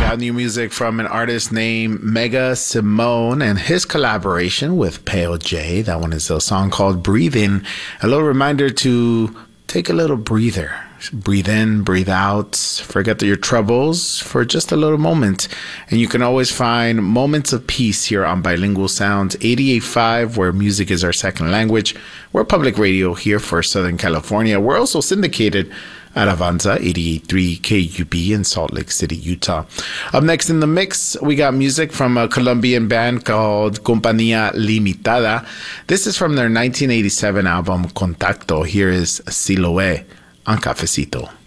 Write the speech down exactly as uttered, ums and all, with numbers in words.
out new music from an artist named Mega Simone and his collaboration with Pale J. That one is a song called Breathing. A little reminder to take a little breather. Breathe in, breathe out, forget your troubles for just a little moment. And you can always find moments of peace here on Bilingual Sounds eighty-eight point five, where music is our second language. We're public radio here for Southern California. We're also syndicated at Avanza eighty-eight point three K U B in Salt Lake City, Utah. Up next in the mix, we got music from a Colombian band called Compañía Limitada. This is from their nineteen eighty-seven album Contacto. Here is Siloé on Cafecito.